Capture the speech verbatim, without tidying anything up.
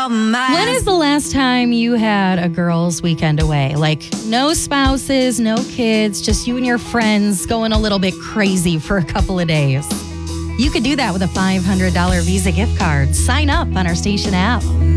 your mind. When is the last time you had a girls' weekend away? Like, no spouses, no kids, just you and your friends going a little bit crazy for a couple of days. You could do that with a five hundred dollars Visa gift card. Sign up on our station app.